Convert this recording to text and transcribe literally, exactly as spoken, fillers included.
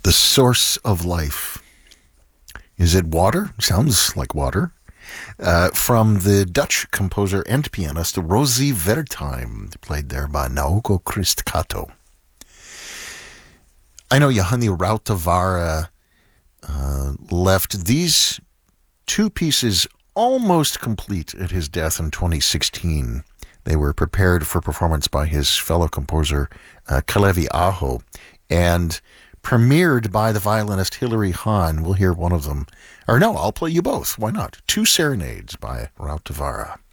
The source of life. Is it water? Sounds like water. Uh, from the Dutch composer and pianist Rosie Wertheim, played there by Naoko Christkato. I know Johanni Rautavaara uh, left these two pieces almost complete at his death in twenty sixteen. They were prepared for performance by his fellow composer, uh, Kalevi Aho, and premiered by the violinist Hilary Hahn. We'll hear one of them. Or no, I'll play you both. Why not? Two Serenades by Rautavaara.